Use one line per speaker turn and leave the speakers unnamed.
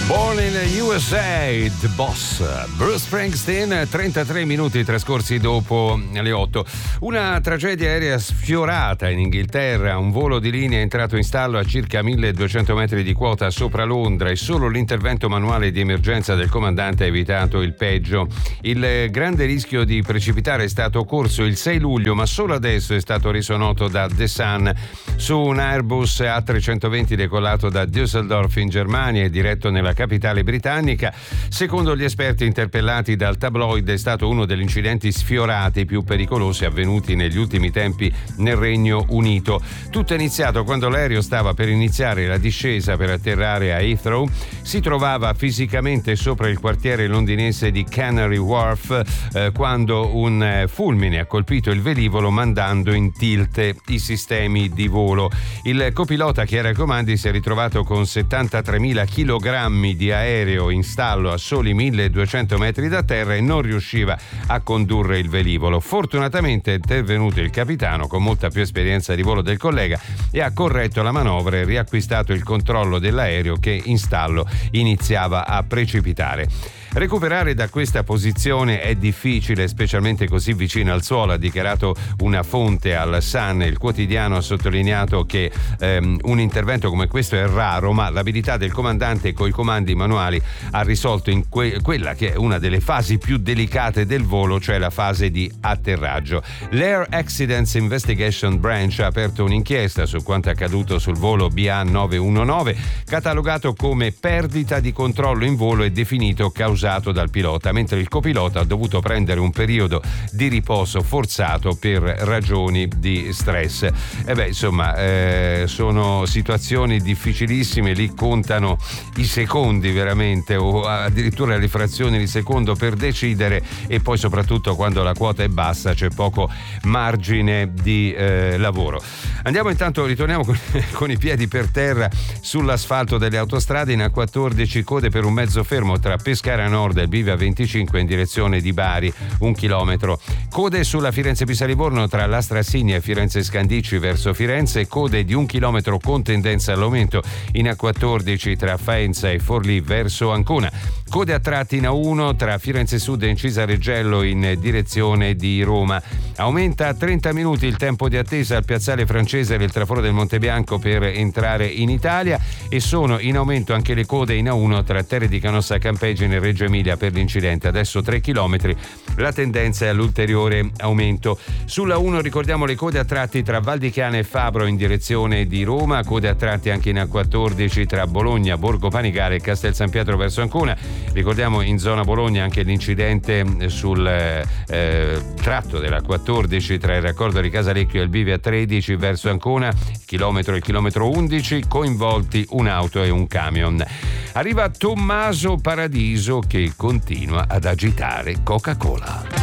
Born in USA, The Boss, Bruce Springsteen, 33 minuti trascorsi dopo le 8. Una tragedia aerea sfiorata in Inghilterra, un volo di linea è entrato in stallo a circa 1200 metri di quota sopra Londra e solo l'intervento manuale di emergenza del comandante ha evitato il peggio. Il grande rischio di precipitare è stato corso il 6 luglio, ma solo adesso è stato reso noto da The Sun. Su un Airbus A320 decollato da Düsseldorf in Germania e diretto nella capitale britannica, secondo gli esperti interpellati dal tabloid, è stato uno degli incidenti sfiorati più pericolosi avvenuti negli ultimi tempi nel Regno Unito. Tutto è iniziato quando l'aereo stava per iniziare la discesa per atterrare a Heathrow. Si trovava fisicamente sopra il quartiere londinese di Canary Wharf quando un fulmine ha colpito il velivolo mandando in tilt i sistemi di volo. Il copilota che era ai comandi si è ritrovato con 73.000 kg di aereo in stallo a soli 1200 metri da terra e non riusciva a condurre il velivolo. Fortunatamente è intervenuto il capitano con molta più esperienza di volo del collega e ha corretto la manovra e riacquistato il controllo dell'aereo che in stallo iniziava a precipitare. Recuperare da questa posizione è difficile, specialmente così vicino al suolo, ha dichiarato una fonte al Sun. Il quotidiano ha sottolineato che un intervento come questo è raro, ma l'abilità del comandante coi comandi manuali ha risolto in quella che è una delle fasi più delicate del volo, cioè la fase di atterraggio. L'Air Accidents Investigation Branch ha aperto un'inchiesta su quanto accaduto sul volo BA919, catalogato come perdita di controllo in volo e definito causato dal pilota, mentre il copilota ha dovuto prendere un periodo di riposo forzato per ragioni di stress. Sono situazioni difficilissime, lì contano i secondi veramente, o addirittura le frazioni di secondo per decidere, e poi soprattutto quando la quota è bassa c'è poco margine di lavoro. Ritorniamo con i piedi per terra sull'asfalto delle autostrade. In A14 code per un mezzo fermo tra Pescara Nord e il Bivio A25 in direzione di Bari, 1 chilometro. Code sulla Firenze-Pisa-Livorno tra Lastrassini e Firenze-Scandicci verso Firenze, code di 1 chilometro con tendenza all'aumento in A14 tra Faenza e Forlì verso Ancona. Code a tratti in A1 tra Firenze Sud e Incisa Reggello in direzione di Roma. Aumenta a 30 minuti il tempo di attesa al piazzale francese del traforo del Monte Bianco per entrare in Italia, e sono in aumento anche le code in A1 tra Terre di Canossa Campeggine e Reggio Emilia per l'incidente. Adesso 3 chilometri, la tendenza è all'ulteriore aumento. Sulla 1 ricordiamo le code a tratti tra Val di Chiana e Fabro in direzione di Roma, code a tratti anche in A14 tra Bologna, Borgo Panigale e Castel San Pietro verso Ancona. Ricordiamo in zona Bologna anche l'incidente sul tratto della 14 tra il raccordo di Casalecchio e il Bivio A13 verso Ancona, il chilometro 11, coinvolti un'auto e un camion. Arriva Tommaso Paradiso che continua ad agitare Coca-Cola.